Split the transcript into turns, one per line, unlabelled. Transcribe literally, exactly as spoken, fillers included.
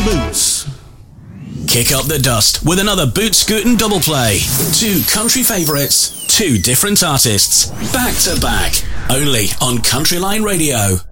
Boots.
Kick up the dust with another Boot Scootin' double play. Two country favourites, two different artists, back to back, only on Country Line Radio.